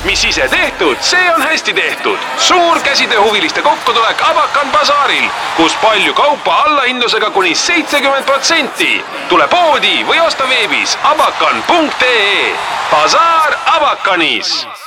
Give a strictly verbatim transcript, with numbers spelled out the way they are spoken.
mis ise tehtud, see on hästi tehtud. Suur käsitööhuviliste kokkutulek Abakan basaaril, kus palju kaupa allahindlusega kuni seitsekümmend protsenti. Tule poodi või osta veebis abakan punkt ee. Basaar Abakanis.